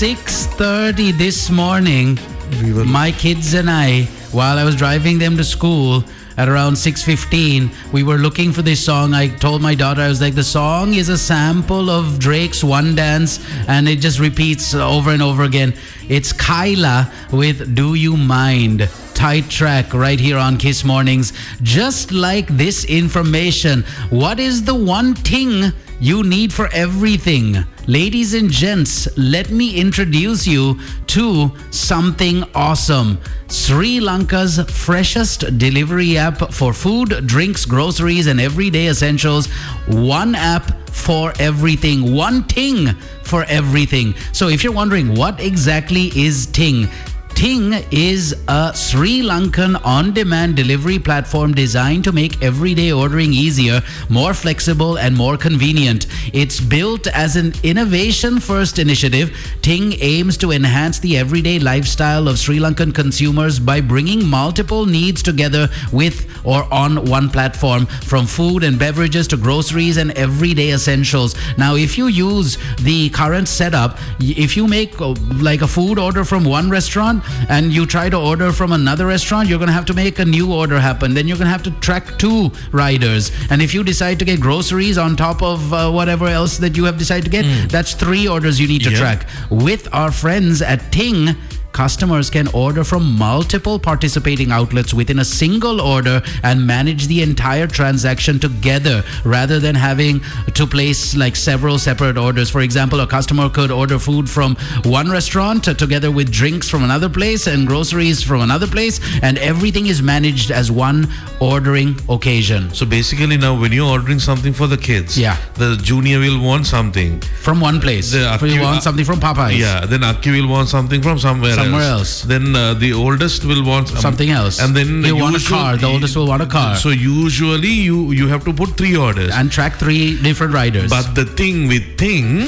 6:30 this morning, my kids and I, while I was driving them to school at around 6:15, we were looking for this song. I told my daughter, I was like, the song is a sample of Drake's One Dance, and it just repeats over and over again. It's Kyla with Do You Mind? Tight track right here on Kiss Mornings. Just like this information, what is the one thing you need for everything? Ladies and gents, let me introduce you to something awesome. Sri Lanka's freshest delivery app for food, drinks, groceries, and everyday essentials. One app for everything. One thing for everything. So if you're wondering what exactly is Ting, Ting is a Sri Lankan on-demand delivery platform designed to make everyday ordering easier, more flexible, and more convenient. It's built as an innovation-first initiative. Ting aims to enhance the everyday lifestyle of Sri Lankan consumers by bringing multiple needs together with or on one platform, from food and beverages to groceries and everyday essentials. Now, if you use the current setup, if you make like a food order from one restaurant, and you try to order from another restaurant, you're going to have to make a new order happen. Then you're going to have to track 2 riders. And if you decide to get groceries on top of whatever else that you have decided to get, that's 3 orders you need to track. With our friends at Ting, customers can order from multiple participating outlets within a single order and manage the entire transaction together rather than having to place like several separate orders. For example, a customer could order food from one restaurant together with drinks from another place and groceries from another place, and everything is managed as one ordering occasion. So basically now when you're ordering something for the kids, the junior will want something from one place. You want something from Popeyes. Yeah, then Aki will want something from somewhere else. Then the oldest will want something else. And then you want a car. The oldest will want a car. So usually you have to put 3 orders. And track 3 different riders. But the thing with Ting...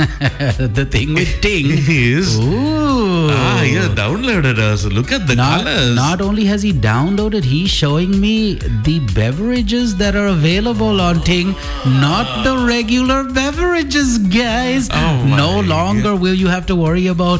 the thing with Ting is... he downloaded us. Look at the colors. Not only has he downloaded, he's showing me the beverages that are available on Ting. Not the regular beverages, guys. No longer will you have to worry about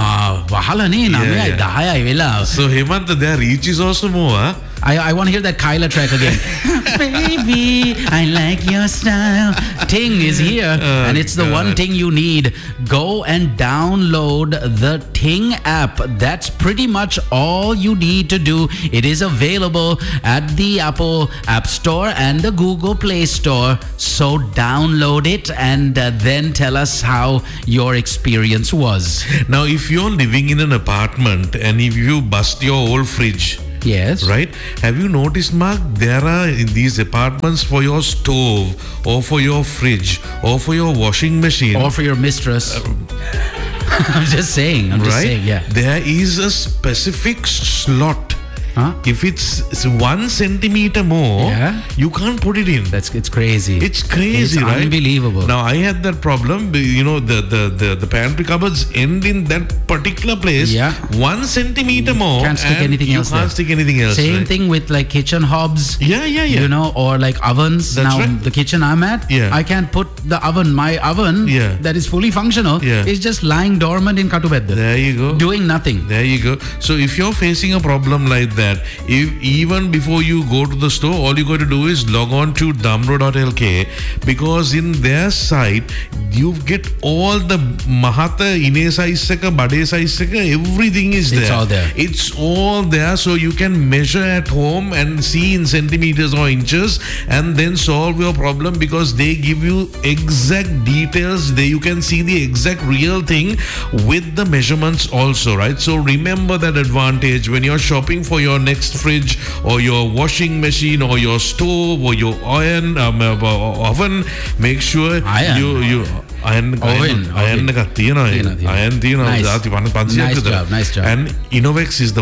So Hemant, their reach is also more. I want to hear that Kyla track again. Baby, I like your style. Ting is here, and it's the one thing you need. Go and download the Ting app. That's pretty much all you need to do. It is available at the Apple App Store and the Google Play Store. So download it and then tell us how your experience was. Now, if you're living in an apartment and if you bust your old fridge, yes. Right? Have you noticed, Mark, there are in these apartments for your stove or for your fridge or for your washing machine. Or for your mistress. I'm just saying, yeah. There is a specific slot. If it's 1 centimeter more, you can't put it in. It's crazy. It's crazy, it's right? Unbelievable. Now I had that problem. You know, the pantry cupboards end in that particular place. 1 centimeter more. Can't stick anything else. You can't stick anything else. Same thing with like kitchen hobs. You know, or like ovens. That's now the kitchen I'm at, I can't put the oven. My oven that is fully functional is just lying dormant in Katubedda. There you go. Doing nothing. There you go. So if you're facing a problem like that, if even before you go to the store, all you got to do is log on to damro.lk, because in their site you get all the mahata ine size seka bade size seka, everything is there. It's all there. It's all there, so you can measure at home and see in centimeters or inches and then solve your problem, because they give you exact details. There you can see the exact real thing with the measurements also, right? So remember that advantage when you're shopping for your next fridge or your washing machine or your stove or your oven. Make sure you iron nice job. And Innovex is the one.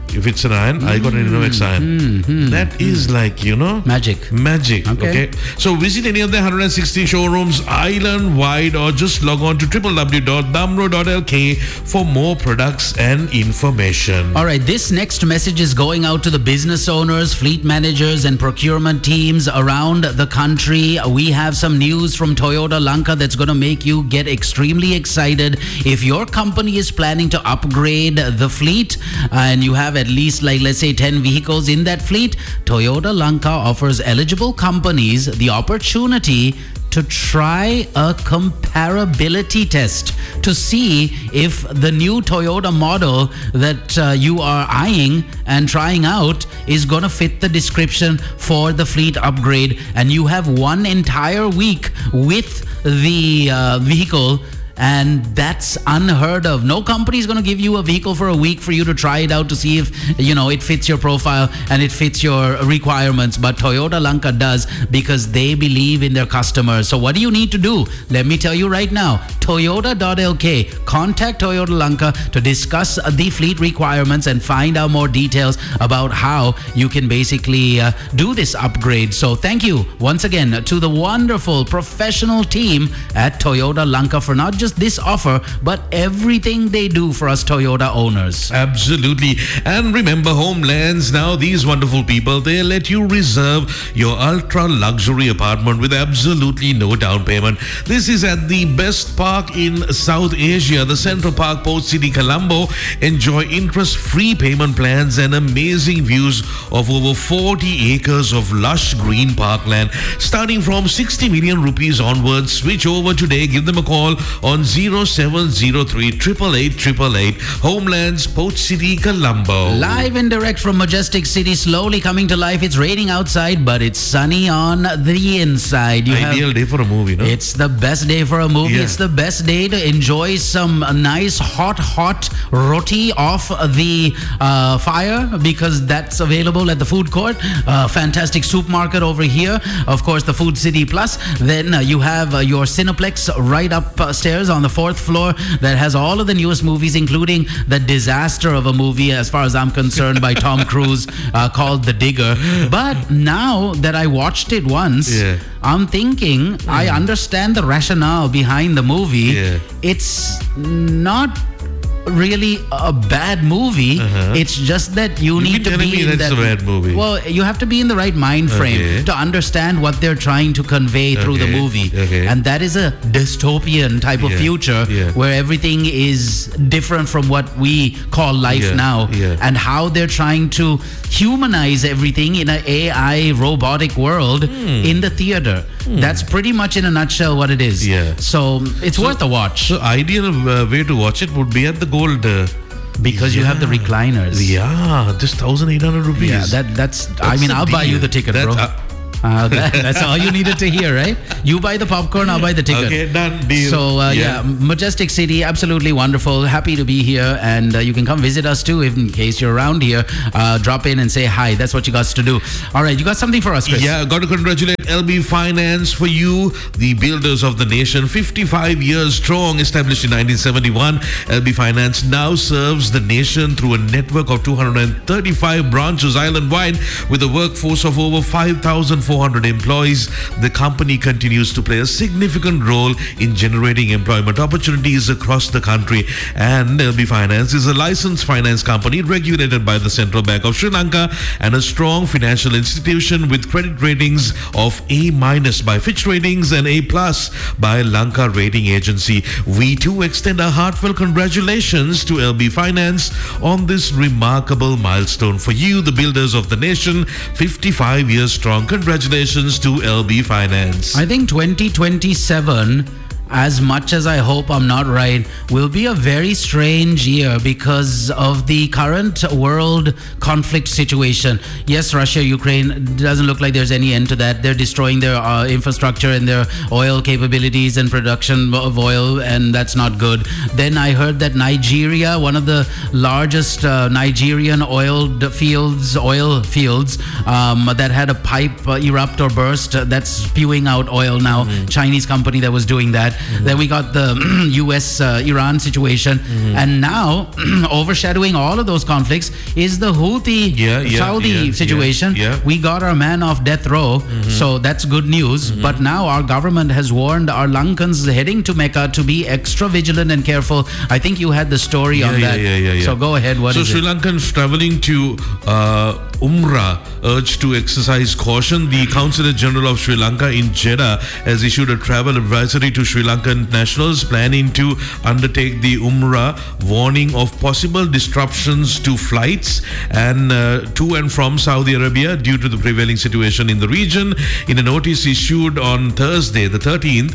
If it's an iron, I got an Innovex iron. That is like, Magic. Magic. Okay. So visit any of the 160 showrooms island-wide, or just log on to www.damro.lk for more products and information. All right, this next message is going out to the business owners, fleet managers, and procurement teams around the country. We have some news from Toyota Lanka that's going to make you get extremely excited. If your company is planning to upgrade the fleet and you have at least, like, let's say 10 vehicles in that fleet, Toyota Lanka offers eligible companies the opportunity to try a comparability test to see if the new Toyota model that you are eyeing and trying out is going to fit the description for the fleet upgrade. And you have one entire week with the vehicle, and that's unheard of. No company is going to give you a vehicle for a week for you to try it out to see if, it fits your profile and it fits your requirements. But Toyota Lanka does, because they believe in their customers. So what do you need to do? Let me tell you right now. Toyota.lk. Contact Toyota Lanka to discuss the fleet requirements and find out more details about how you can basically do this upgrade. So thank you once again to the wonderful professional team at Toyota Lanka for not just this offer, but everything they do for us Toyota owners. Absolutely. And remember, Homelands, now these wonderful people, they let you reserve your ultra luxury apartment with absolutely no down payment. This is at the best park in South Asia, the Central Park, Port City, Colombo. Enjoy interest-free payment plans and amazing views of over 40 acres of lush green parkland. Starting from 60 million rupees onwards, switch over today. Give them a call on 0703 888 Homelands, Port City, Colombo. Live and direct from Majestic City, slowly coming to life. It's raining outside, but it's sunny on the inside. Ideal day for a movie, no? It's the best day for a movie. Yeah. It's the best day to enjoy some nice hot roti off the fire, because that's available at the food court. Fantastic soup market over here. Of course, the Food City Plus. Then you have your Cineplex right upstairs on the 4th floor that has all of the newest movies, including the disaster of a movie, as far as I'm concerned, by Tom Cruise called The Digger. But now that I watched it once, I'm thinking I understand the rationale behind the movie. It's not really a bad movie. It's just that you need to be in that. A bad movie. Well, you have to be in the right mind frame to understand what they're trying to convey through the movie. And that is a dystopian type of future where everything is different from what we call life now, and how they're trying to humanize everything in an AI robotic world in the theater. That's pretty much in a nutshell what it is. So it's worth a watch. So ideal way to watch it would be at the Gold. Because you have the recliners. Yeah, just 1,800 rupees. Yeah, that's I mean, I'll buy you the ticket, bro. That's all you needed to hear, right? You buy the popcorn, I'll buy the ticket. Okay, done, deal. So, Majestic City, absolutely wonderful. Happy to be here. And you can come visit us too, in case you're around here. Drop in and say hi. That's what you got to do. All right, you got something for us, Chris? Yeah, got to congratulate LB Finance for you, the builders of the nation. 55 years strong, established in 1971. LB Finance now serves the nation through a network of 235 branches island-wide with a workforce of over 5,400 employees. The company continues to play a significant role in generating employment opportunities across the country. And LB Finance is a licensed finance company regulated by the Central Bank of Sri Lanka and a strong financial institution with credit ratings of A- by Fitch Ratings and A+ by Lanka Rating Agency. We too extend our heartfelt congratulations to LB Finance on this remarkable milestone. For you, the builders of the nation, 55 years strong. Congratulations to LB Finance. I think 2027, as much as I hope I'm not right, will be a very strange year because of the current world conflict situation. Yes, Russia, Ukraine, doesn't look like there's any end to that. They're destroying their infrastructure and their oil capabilities and production of oil, and that's not good. Then I heard that Nigeria, one of the largest Nigerian oil fields that had a pipe erupt or burst, that's spewing out oil now. Chinese company that was doing that. Then we got the US Iran situation. And now, overshadowing all of those conflicts is the Houthi Saudi situation. We got our man off death row, so that's good news. But now our government has warned our Lankans heading to Mecca to be extra vigilant and careful. I think you had the story on that. So go ahead. What so is Sri it? Lankans traveling to Umrah urged to exercise caution. The Consulate General of Sri Lanka in Jeddah has issued a travel advisory to Sri Lankan nationals planning to undertake the Umrah, warning of possible disruptions to flights and to and from Saudi Arabia due to the prevailing situation in the region. In a notice issued on Tuesday the 13th,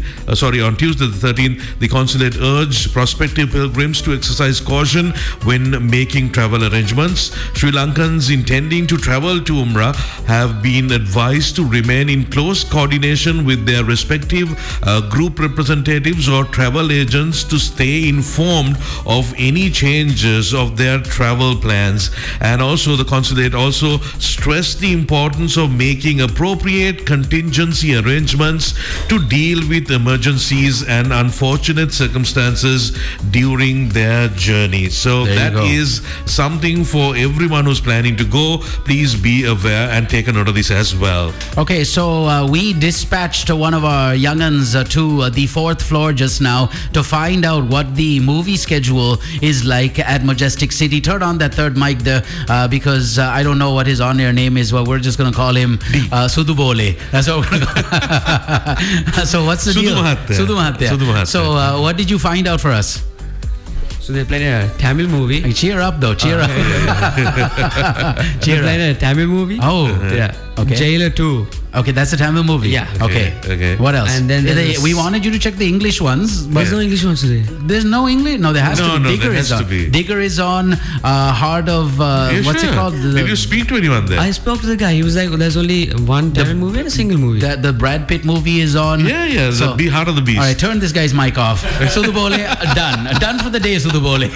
the consulate urged prospective pilgrims to exercise caution when making travel arrangements. Sri Lankans intending to travel to Umrah have been advised to remain in close coordination with their respective group representatives or travel agents to stay informed of any changes of their travel plans. And also the consulate also stressed the importance of making appropriate contingency arrangements to deal with emergencies and unfortunate circumstances during their journey. So that is something for everyone who's planning to go. Please be aware and take a note of this as well. Okay, so we dispatched one of our young'uns to the 4th floor just now to find out what the movie schedule is like at Majestic City. Turn on that third mic there because I don't know what his on-air name is, but we're just going to call him Sudhu Bole. That's what we're going to call him. So what's the deal? Sudhu Mahathir. So what did you find out for us? So they're playing a Tamil movie. Hey, cheer up though, cheer up. They're playing a Tamil movie. Oh, yeah. Okay. Jailer 2. Okay, that's a Tamil movie. Yeah. Okay. What else? And then we wanted you to check the English ones. But there's no English ones today. There's no English? No, there has to be. Digger there is has on. to be. Digger is on. Heart of what's it called? Did you speak to anyone there? I spoke to the guy. He was like, there's only one Tamil movie and a single movie. The Brad Pitt movie is on. Yeah. So, the Heart of the Beast. All right, turn this guy's mic off. Sudhu Bole, done for the day, Sudhu Bole.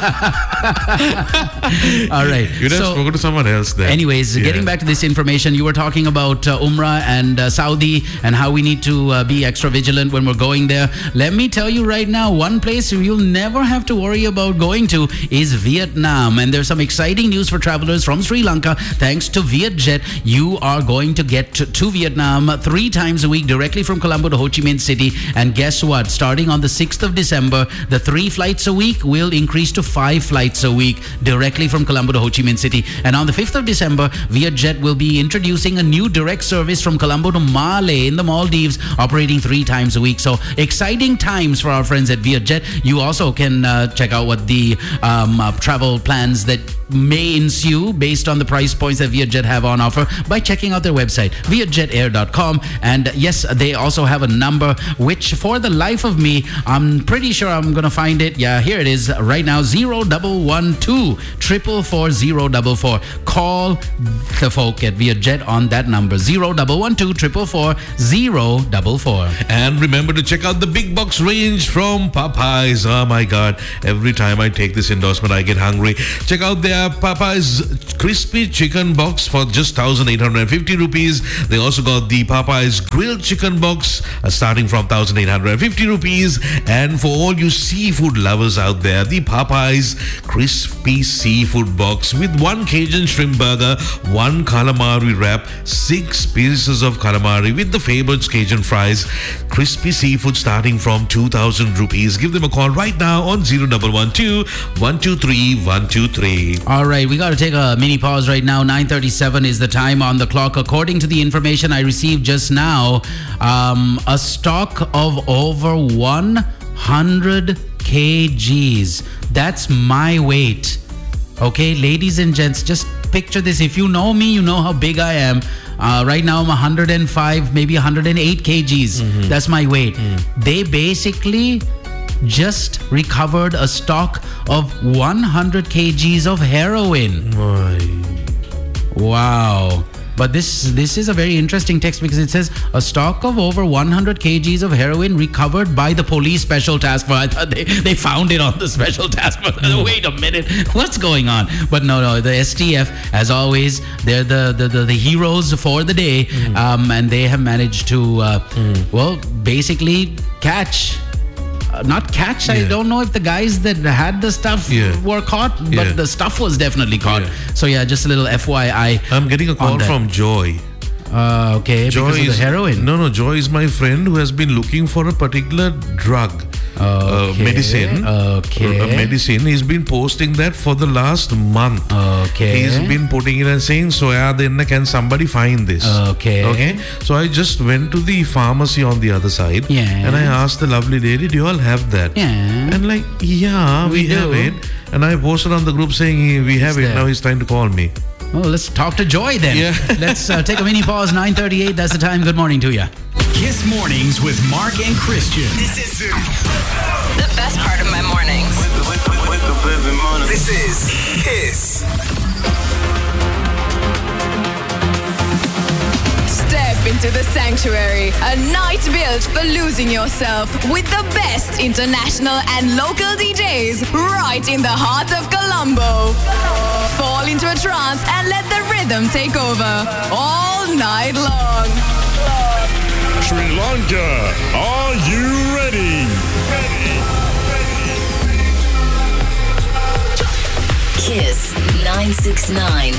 All right. You'd have spoken to someone else there. Anyways, getting back to this information, you were talking about Umrah and Saudi and how we need to be extra vigilant when we're going there. Let me tell you right now, one place you'll never have to worry about going to is Vietnam. And there's some exciting news for travelers from Sri Lanka. Thanks to Vietjet, you are going to get to Vietnam 3 times a week directly from Colombo to Ho Chi Minh City. And guess what? Starting on the 6th of December, the 3 flights a week will increase to 5 flights a week directly from Colombo to Ho Chi Minh City. And on the 5th of December, Vietjet will be introducing a new direct service from Colombo to Male in the Maldives, operating 3 times a week. So exciting times for our friends at Vietjet. You also can check out what the travel plans that may ensue based on the price points that Vietjet have on offer by checking out their website, vietjetair.com. And yes, they also have a number which for the life of me, I'm pretty sure I'm going to find it. Yeah, here it is right now, 0112 444 044. Call the folk at Vietjet on that number, 0112 444 044. And remember to check out the big box range from Popeyes. Oh my God, every time I take this endorsement I get hungry. Check out their Popeyes crispy chicken box for just 1,850 rupees. They also got the Popeyes grilled chicken box starting from 1,850 rupees. And for all you seafood lovers out there, the Popeyes crispy seafood box with 1 Cajun shrimp burger, 1 calamari wrap, 6 pieces of calamari with the favorite Cajun fries, crispy seafood starting from 2,000 rupees. Give them a call right now on 0112 123 123. All right, we got to take a mini pause right now. 9:37 is the time on the clock. According to the information I received just now, a stock of over 100 kgs. That's my weight. Okay, ladies and gents, just picture this. If you know me, you know how big I am. Right now I'm 105, maybe 108 kgs. That's my weight. They basically just recovered a stock of 100 kgs of heroin. Wow. But this is a very interesting text because it says a stock of over 100 kgs of heroin recovered by the police special task force. I thought they found it on the special task force. Wait a minute, what's going on? But no, the STF, as always, they're the heroes for the day, and they have managed to, well, basically catch not catch. I Yeah. don't know if the guys that had the stuff Yeah. were caught, but Yeah. the stuff was definitely caught. Yeah. So yeah, just a little FYI. I'm getting a call on that. from Joy. Okay, because of the heroin. No, Joy is my friend who has been looking for a particular drug, Okay, medicine. okay. Medicine. He's been posting that for the last month. Okay. He's been putting it and saying, so yeah, then can somebody find this? Okay. Okay. So I just went to the pharmacy on the other side. Yes. And I asked the lovely lady, do you all have that? Yeah. And like, yeah, we have do. it. And I posted on the group saying, we have It's it. there. Now he's trying to call me. Oh, let's talk to Joy then. Yeah. Let's take a mini pause. 9:38. That's the time. Good morning to you. Kiss Mornings with Mark and Christian. This is The best part of my mornings. This is Kiss. Step into the sanctuary, a night built for losing yourself with the best international and local DJs right in the heart of Colombo. Fall into a trance and let the rhythm take over all night long. Sri Lanka, are you ready? Kiss 969.